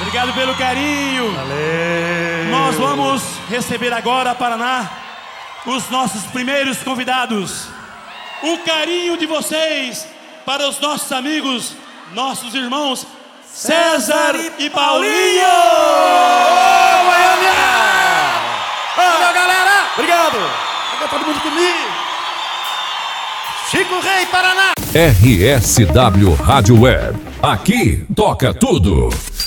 Obrigado pelo carinho. Valeu. Nós vamos receber agora, Paraná, os nossos primeiros convidados. O carinho de vocês para os nossos amigos, nossos irmãos César e Paulinho! Ô, Goiânia! Valeu, galera! Obrigado! Fica todo mundo comigo! Chico Rei, Paraná! RSW Rádio Web. Aqui toca tudo.